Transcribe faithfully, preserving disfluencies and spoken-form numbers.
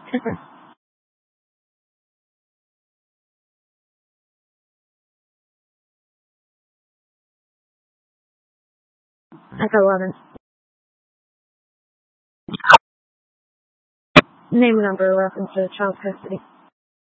Echo eleven. Name and number of reference to child custody.